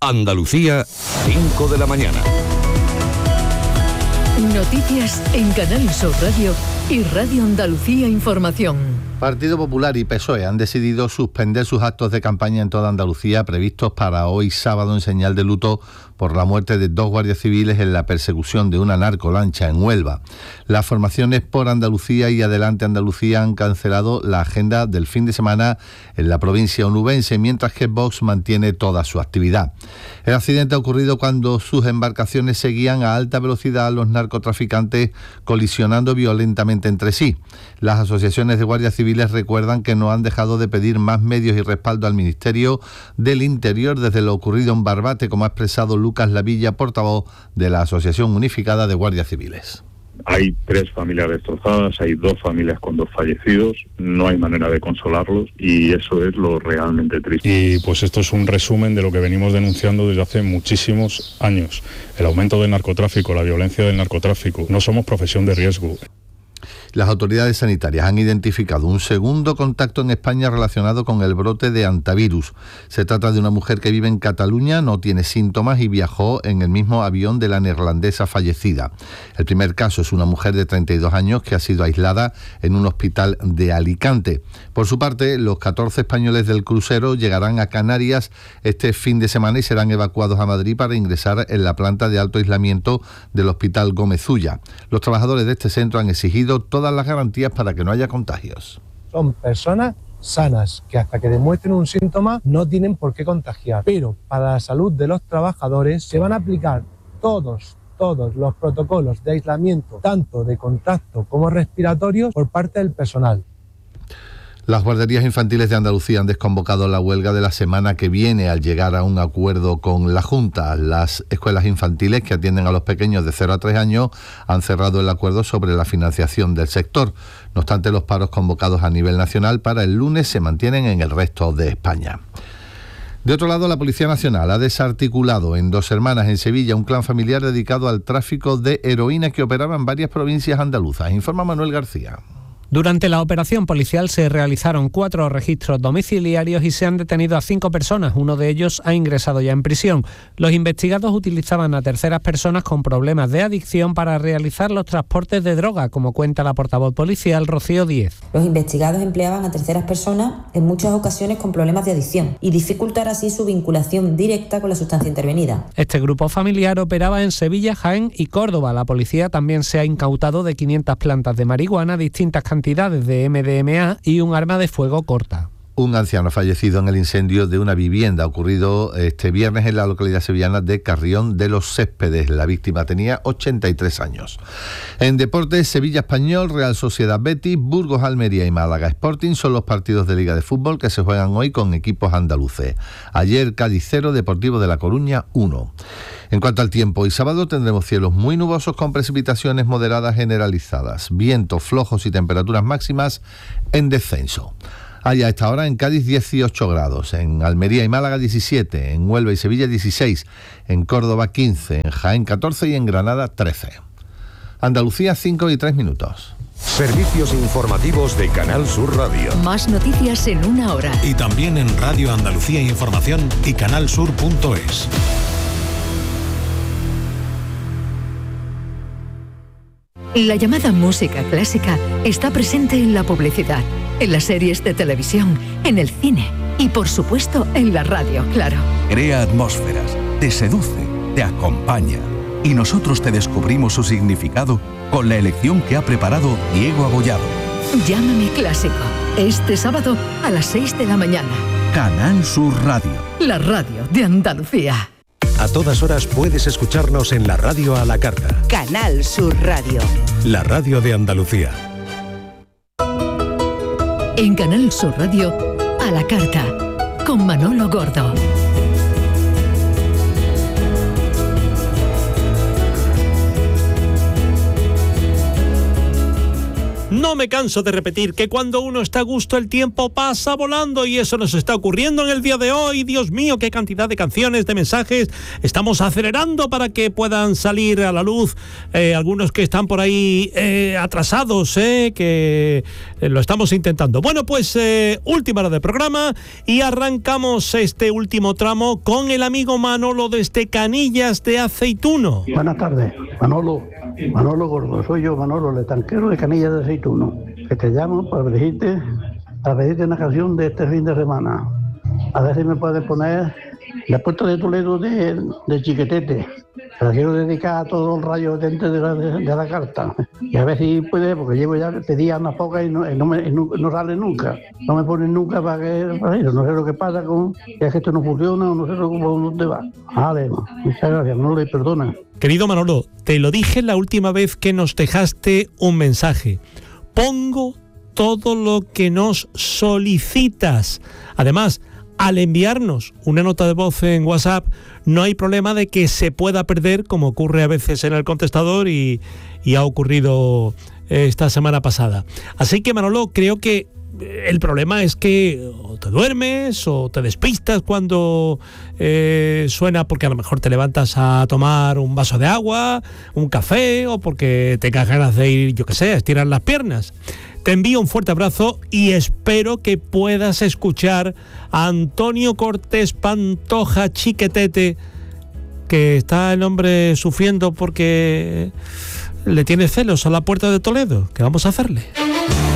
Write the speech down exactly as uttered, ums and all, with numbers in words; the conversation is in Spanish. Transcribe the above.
Andalucía, cinco de la mañana. Noticias en Canal Sur Radio y Radio Andalucía Información. Partido Popular y P S O E han decidido suspender sus actos de campaña en toda Andalucía previstos para hoy sábado en señal de luto por la muerte de dos guardias civiles en la persecución de una narcolancha en Huelva. Las formaciones Por Andalucía y Adelante Andalucía han cancelado la agenda del fin de semana en la provincia onubense, mientras que Vox mantiene toda su actividad. El accidente ha ocurrido cuando sus embarcaciones seguían a alta velocidad a los narcotraficantes, colisionando violentamente entre sí. Las asociaciones de guardias civiles recuerdan que no han dejado de pedir más medios y respaldo al Ministerio del Interior desde lo ocurrido en Barbate, como ha expresado Lucas Lavilla, portavoz de la Asociación Unificada de Guardias Civiles. Hay tres familias destrozadas, hay dos familias con dos fallecidos, no hay manera de consolarlos y eso es lo realmente triste. Y pues esto es un resumen de lo que venimos denunciando desde hace muchísimos años. El aumento del narcotráfico, la violencia del narcotráfico. No somos profesión de riesgo. Las autoridades sanitarias han identificado un segundo contacto en España relacionado con el brote de hantavirus. Se trata de una mujer que vive en Cataluña, no tiene síntomas y viajó en el mismo avión de la neerlandesa fallecida. El primer caso es una mujer de treinta y dos años que ha sido aislada en un hospital de Alicante. Por su parte, los catorce españoles del crucero llegarán a Canarias este fin de semana y serán evacuados a Madrid para ingresar en la planta de alto aislamiento del Hospital Gómez Ulla. Los trabajadores de este centro han exigido todas las garantías para que no haya contagios. Son personas sanas que hasta que demuestren un síntoma no tienen por qué contagiar, pero para la salud de los trabajadores se van a aplicar todos, todos los protocolos de aislamiento, tanto de contacto como respiratorios, por parte del personal. Las guarderías infantiles de Andalucía han desconvocado la huelga de la semana que viene al llegar a un acuerdo con la Junta. Las escuelas infantiles que atienden a los pequeños de cero a tres años han cerrado el acuerdo sobre la financiación del sector. No obstante, los paros convocados a nivel nacional para el lunes se mantienen en el resto de España. De otro lado, la Policía Nacional ha desarticulado en Dos Hermanas, en Sevilla, un clan familiar dedicado al tráfico de heroína que operaba en varias provincias andaluzas. Informa Manuel García. Durante la operación policial se realizaron cuatro registros domiciliarios y se han detenido a cinco personas. Uno de ellos ha ingresado ya en prisión. Los investigados utilizaban a terceras personas con problemas de adicción para realizar los transportes de droga, como cuenta la portavoz policial Rocío Díez. Los investigados empleaban a terceras personas en muchas ocasiones con problemas de adicción y dificultar así su vinculación directa con la sustancia intervenida. Este grupo familiar operaba en Sevilla, Jaén y Córdoba. La policía también se ha incautado de quinientas plantas de marihuana, distintas cantidades de eme de eme a y un arma de fuego corta. Un anciano ha fallecido en el incendio de una vivienda ocurrido este viernes en la localidad sevillana de Carrión de los Céspedes. La víctima tenía ochenta y tres años. En deportes, Sevilla Español, Real Sociedad Betis, Burgos Almería y Málaga Sporting son los partidos de Liga de Fútbol que se juegan hoy con equipos andaluces. Ayer Cádiz cero, Deportivo de La Coruña uno. En cuanto al tiempo, hoy sábado tendremos cielos muy nubosos con precipitaciones moderadas generalizadas, vientos flojos y temperaturas máximas en descenso. Hay a esta hora en Cádiz dieciocho grados, en Almería y Málaga diecisiete, en Huelva y Sevilla dieciséis, en Córdoba quince, en Jaén catorce y en Granada trece. Andalucía cinco y tres minutos. Servicios informativos de Canal Sur Radio. Más noticias en una hora. Y también en Radio Andalucía Información y canalsur punto es. La llamada música clásica está presente en la publicidad, en las series de televisión, en el cine y, por supuesto, en la radio, claro. Crea atmósferas, te seduce, te acompaña. Y nosotros te descubrimos su significado con la elección que ha preparado Diego Abollado. Llámame Clásico, este sábado a las seis de la mañana. Canal Sur Radio. La radio de Andalucía. A todas horas puedes escucharnos en la radio a la carta. Canal Sur Radio. La radio de Andalucía. En Canal Sur Radio, a la carta, con Manolo Gordo. No me canso de repetir que cuando uno está a gusto el tiempo pasa volando y eso nos está ocurriendo en el día de hoy. Dios mío, qué cantidad de canciones, de mensajes. Estamos acelerando para que puedan salir a la luz eh, algunos que están por ahí eh, atrasados, eh, que eh, lo estamos intentando. Bueno, pues eh, última hora del programa y arrancamos este último tramo con el amigo Manolo desde Canillas de Aceituno. Buenas tardes, Manolo. Manolo Gordo, soy yo, Manolo, el tanquero de Canillas de Aceituno, que te llamo para pedirte, para pedirte una canción de este fin de semana. A ver si me puedes poner La Puerta de Toledo de, de Chiquetete. Se la quiero dedicar a todos los rayos de, de, la, de, de la carta. Y a ver si puede, porque llevo ya, pedía unas pocas y no, y no, me, y no, no sale nunca. No me ponen nunca para que... Para ir. No sé lo que pasa con... Que es que esto no funciona o no sé cómo dónde va. Vale, muchas gracias, no le perdona. Querido Manolo, te lo dije la última vez que nos dejaste un mensaje. Pongo todo lo que nos solicitas. Además, al enviarnos una nota de voz en WhatsApp, no hay problema de que se pueda perder, como ocurre a veces en el contestador y, y ha ocurrido esta semana pasada. Así que, Manolo, creo que el problema es que o te duermes o te despistas cuando eh, suena, porque a lo mejor te levantas a tomar un vaso de agua, un café, o porque tengas ganas de ir, yo qué sé, a estirar las piernas. Te envío un fuerte abrazo y espero que puedas escuchar a Antonio Cortés Pantoja Chiquetete, que está el hombre sufriendo porque le tiene celos a La Puerta de Toledo. ¿Qué vamos a hacerle?